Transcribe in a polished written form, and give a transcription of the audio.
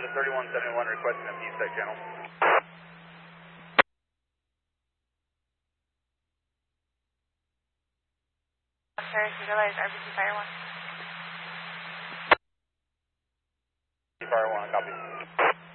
3171 requesting a P-Sec channel. Paris, realize RBC Fire 1.